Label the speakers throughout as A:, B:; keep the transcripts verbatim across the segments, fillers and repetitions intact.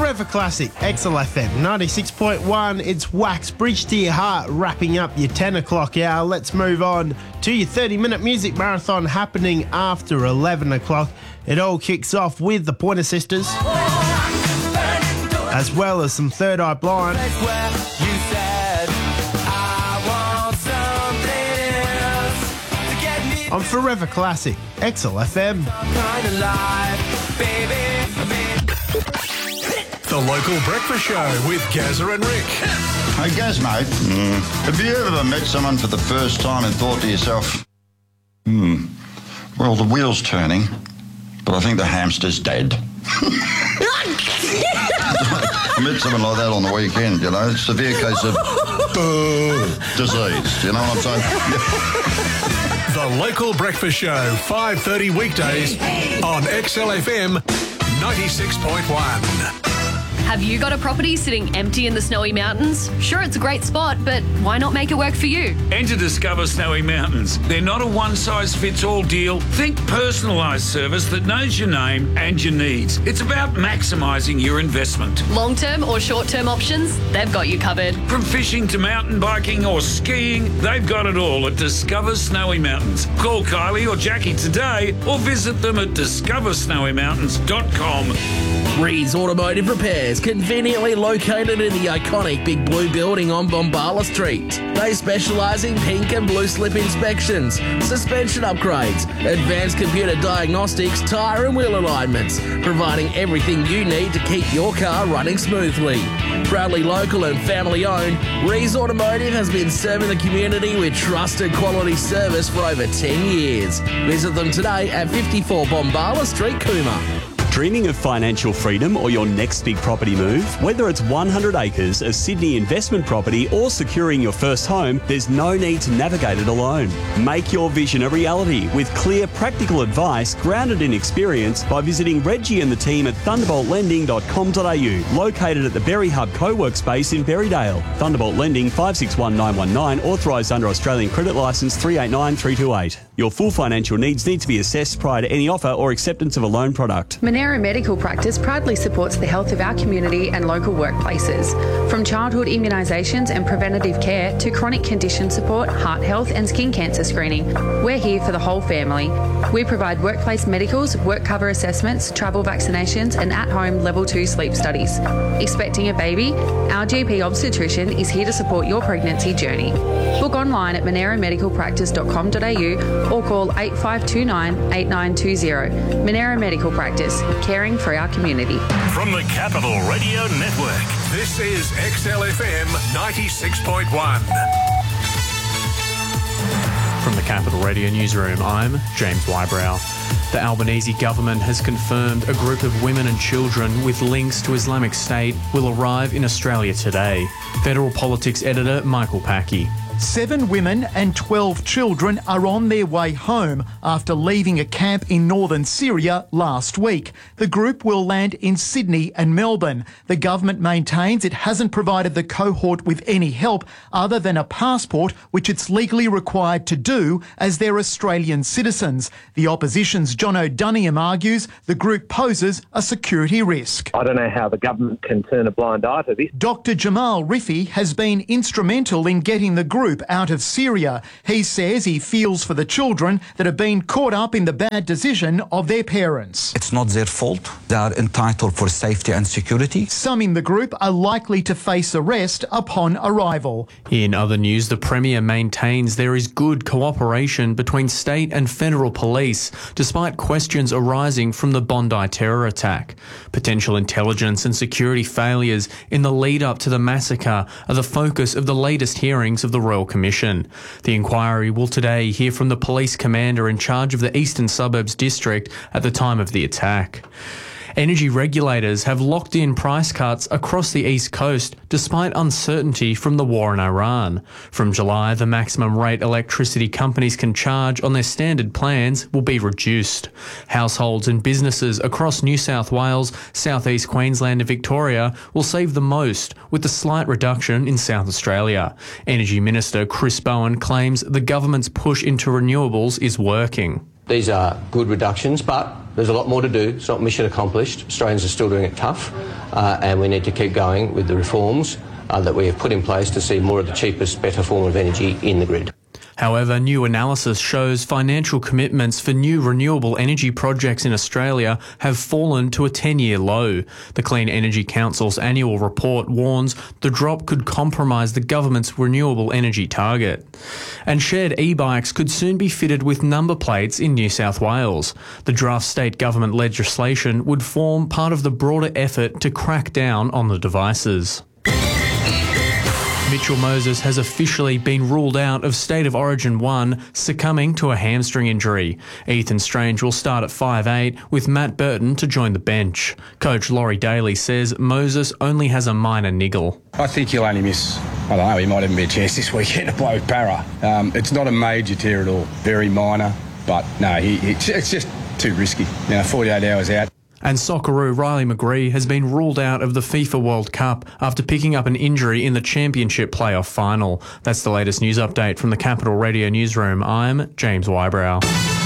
A: Forever Classic, X L F M ninety-six point one. It's Wax, Bridge to Your Heart, wrapping up your ten o'clock hour. Let's move on to your thirty-minute music marathon happening after eleven o'clock. It all kicks off with the Pointer Sisters, as well as some Third Eye Blind. On Forever Classic, X L F M.
B: The Local Breakfast Show with Gazza and Rick.
C: Hey, Gaz, mate, mm. have you ever met someone for the first time and thought to yourself, hmm, well, the wheel's turning, but I think the hamster's dead? I met someone like that on the weekend, you know, severe case of uh, disease, you know what I'm saying?
B: The Local Breakfast Show, five thirty weekdays on X L F M ninety-six point one.
D: Have you got a property sitting empty in the Snowy Mountains? Sure, it's a great spot, but why not make it work for you?
E: Enter Discover Snowy Mountains. They're not a one-size-fits-all deal. Think personalised service that knows your name and your needs. It's about maximising your investment.
D: Long-term or short-term options, they've got you covered.
E: From fishing to mountain biking or skiing, they've got it all at Discover Snowy Mountains. Call Kylie or Jackie today or visit them at discover snowy mountains dot com.
F: Reed's Automotive Repairs, conveniently located in the iconic Big Blue building on Bombala Street. They specialise in pink and blue slip inspections, suspension upgrades, advanced computer diagnostics, tyre and wheel alignments, providing everything you need to keep your car running smoothly. Proudly local and family owned, Reed's Automotive has been serving the community with trusted quality service for over ten years. Visit them today at fifty-four Bombala Street, Cooma.
G: Dreaming of financial freedom or your next big property move? Whether it's one hundred acres, a Sydney investment property or securing your first home, there's no need to navigate it alone. Make your vision a reality with clear, practical advice grounded in experience by visiting Reggie and the team at thunderbolt lending dot com dot a u, located at the Berry Hub co-work space in Berrydale. Thunderbolt Lending five six one nine one nine, authorised under Australian Credit Licence three eight nine three two eight. Your full financial needs need to be assessed prior to any offer or acceptance of a loan product.
H: Monaro Medical Practice proudly supports the health of our community and local workplaces. From childhood immunisations and preventative care to chronic condition support, heart health and skin cancer screening, we're here for the whole family. We provide workplace medicals, work cover assessments, travel vaccinations and at-home level two sleep studies. Expecting a baby? Our G P obstetrician is here to support your pregnancy journey. Book online at monaro medical practice dot com dot a u or call eight five two nine, eight nine two zero. Monaro Medical Practice, caring for our community.
B: From the Capital Radio Network, this is X L F M ninety-six point one.
I: From the Capital Radio Newsroom, I'm James Wybrow. The Albanese government has confirmed a group of women and children with links to Islamic State will arrive in Australia today. Federal Politics editor Michael Packey.
J: Seven women and twelve children are on their way home after leaving a camp in northern Syria last week. The group will land in Sydney and Melbourne. The government maintains it hasn't provided the cohort with any help other than a passport, which it's legally required to do as they're Australian citizens. The opposition's John O'Duniam argues the group poses a security risk.
K: I don't know how the government can turn a blind eye to this.
J: Doctor Jamal Rifi has been instrumental in getting the group out of Syria. He says he feels for the children that have been caught up in the bad decision of their parents.
L: It's not their fault. They are entitled for safety and security.
J: Some in the group are likely to face arrest upon arrival.
I: In other news, the Premier maintains there is good cooperation between state and federal police, despite questions arising from the Bondi terror attack. Potential intelligence and security failures in the lead-up to the massacre are the focus of the latest hearings of the Royal Commission. The inquiry will today hear from the police commander in charge of the Eastern Suburbs District at the time of the attack. Energy regulators have locked in price cuts across the East Coast despite uncertainty from the war in Iran. From July, the maximum rate electricity companies can charge on their standard plans will be reduced. Households and businesses across New South Wales, South East Queensland and Victoria will save the most, with a slight reduction in South Australia. Energy Minister Chris Bowen claims the government's push into renewables is working.
M: These are good reductions, but there's a lot more to do. It's not mission accomplished. Australians are still doing it tough, uh, and we need to keep going with the reforms uh, that we have put in place to see more of the cheapest, better form of energy in the grid.
I: However, new analysis shows financial commitments for new renewable energy projects in Australia have fallen to a ten-year low. The Clean Energy Council's annual report warns the drop could compromise the government's renewable energy target. And shared e-bikes could soon be fitted with number plates in New South Wales. The draft state government legislation would form part of the broader effort to crack down on the devices. Mitchell Moses has officially been ruled out of State of Origin one, succumbing to a hamstring injury. Ethan Strange will start at five eight, with Matt Burton to join the bench. Coach Laurie Daly says Moses only has a minor niggle.
N: I think he'll only miss, I don't know, he might even be a chance this weekend to play with Para. Um, it's not a major tear at all, very minor, but no, he, he, it's just too risky. You know, forty-eight hours out.
I: And Socceroo Riley McGree has been ruled out of the FIFA World Cup after picking up an injury in the Championship playoff final. That's the latest news update from the Capital Radio Newsroom. I'm James Wybrow.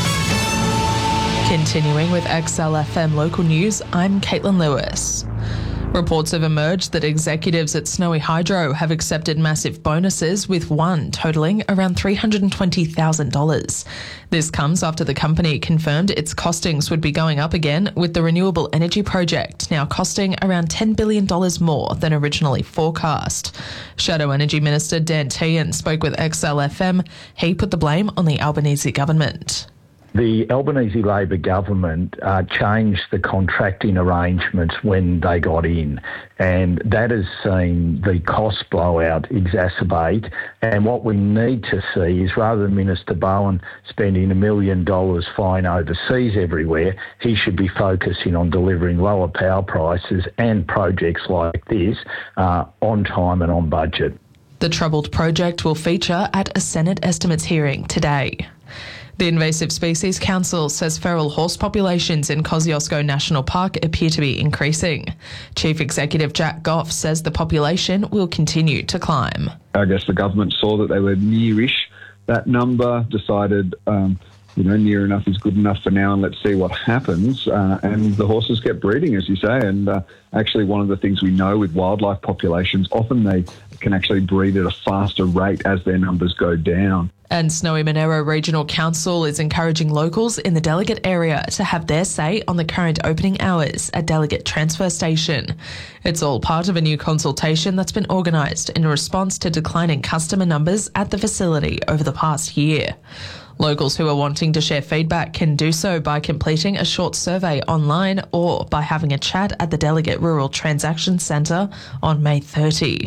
O: Continuing with X L F M local news, I'm Caitlin Lewis. Reports have emerged that executives at Snowy Hydro have accepted massive bonuses, with one totalling around three hundred twenty thousand dollars. This comes after the company confirmed its costings would be going up again, with the renewable energy project now costing around ten billion dollars more than originally forecast. Shadow Energy Minister Dan Tehan spoke with X L F M. He put the blame on the Albanese government.
P: The Albanese Labor government uh, changed the contracting arrangements when they got in, and that has seen the cost blowout exacerbate. And what we need to see is, rather than Minister Bowen spending a million dollars flying overseas everywhere, he should be focusing on delivering lower power prices and projects like this uh, on time and on budget.
O: The troubled project will feature at a Senate estimates hearing today. The Invasive Species Council says feral horse populations in Kosciuszko National Park appear to be increasing. Chief Executive Jack Goff says the population will continue to climb.
Q: I guess the government saw that they were nearish that number, decided, um, you know, near enough is good enough for now, and let's see what happens. Uh, and the horses kept breeding, as you say. And uh, actually, one of the things we know with wildlife populations, often they can actually breed at a faster rate as their numbers go down.
O: And Snowy Monero Regional Council is encouraging locals in the delegate area to have their say on the current opening hours at Delegate Transfer Station. It's all part of a new consultation that's been organised in response to declining customer numbers at the facility over the past year. Locals who are wanting to share feedback can do so by completing a short survey online or by having a chat at the Delegate Rural Transaction Centre on May thirtieth.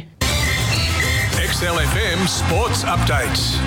B: X L F M Sports Updates.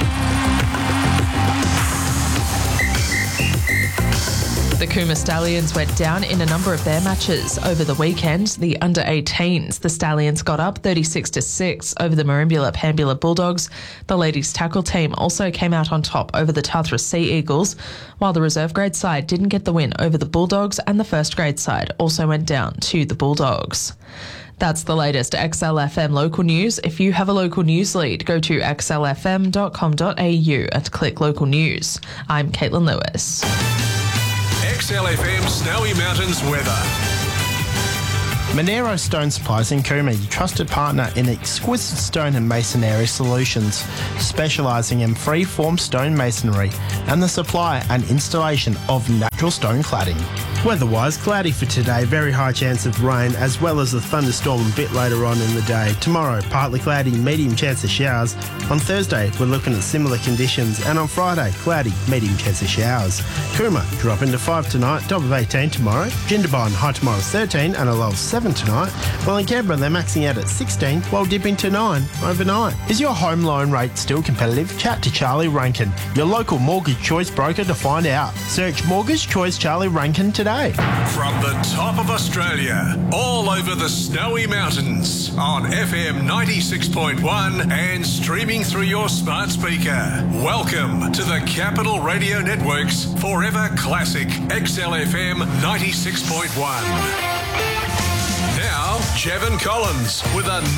O: The Cooma Stallions went down in a number of their matches over the weekend. The under eighteens, the Stallions got up thirty-six to six over the Merimbula Pambula Bulldogs. The ladies' tackle team also came out on top over the Tathra Sea Eagles, while the reserve grade side didn't get the win over the Bulldogs, and the first grade side also went down to the Bulldogs. That's the latest X L F M local news. If you have a local news lead, go to x l f m dot com dot a u and click local news. I'm Caitlin Lewis.
B: X L F M Snowy Mountains weather.
A: Monero Stone Supplies in Cooma, your trusted partner in exquisite stone and masonry solutions, specialising in free-form stone masonry and the supply and installation of natural stone cladding. Weather-wise, cloudy for today, very high chance of rain, as well as a thunderstorm a bit later on in the day. Tomorrow, partly cloudy, medium chance of showers. On Thursday, we're looking at similar conditions, and on Friday, cloudy, medium chance of showers. Cooma, drop into five tonight, top of eighteen tomorrow. Jindabyne, high tomorrow thirteen and a low of seven tonight. While in Canberra, they're maxing out at sixteen, while dipping to nine overnight. Is your home loan rate still competitive? Chat to Charlie Rankin, your local mortgage choice broker, to find out. Search Mortgage Choice Charlie Rankin today.
B: From the top of Australia, all over the Snowy Mountains, on F M ninety-six point one and streaming through your smart speaker. Welcome to the Capital Radio Network's Forever Classic X L F M ninety-six point one. Now, Jevon Collins with another